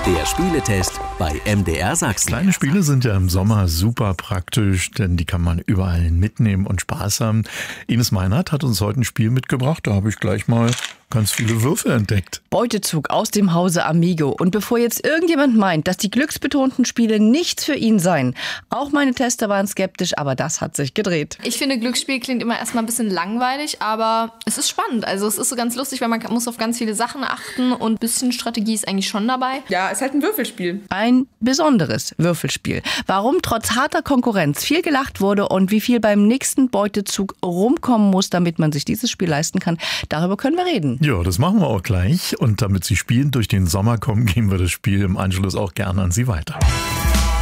Der Spieletest bei MDR Sachsen. Kleine Spiele sind ja im Sommer super praktisch, denn die kann man überall mitnehmen und Spaß haben. Ines Meinert hat uns heute ein Spiel mitgebracht, da habe ich gleich mal ganz viele Würfel entdeckt. Beutezug aus dem Hause Amigo. Und bevor jetzt irgendjemand meint, dass die glücksbetonten Spiele nichts für ihn seien, auch meine Tester waren skeptisch, aber das hat sich gedreht. Ich finde, Glücksspiel klingt immer erstmal ein bisschen langweilig, aber es ist spannend. Also es ist so ganz lustig, weil man muss auf ganz viele Sachen achten und ein bisschen Strategie ist eigentlich schon dabei. Ja, ist halt ein Würfelspiel. Ein besonderes Würfelspiel. Warum trotz harter Konkurrenz viel gelacht wurde und wie viel beim nächsten Beutezug rumkommen muss, damit man sich dieses Spiel leisten kann, darüber können wir reden. Ja, das machen wir auch gleich. Und damit Sie spielend durch den Sommer kommen, geben wir das Spiel im Anschluss auch gerne an Sie weiter.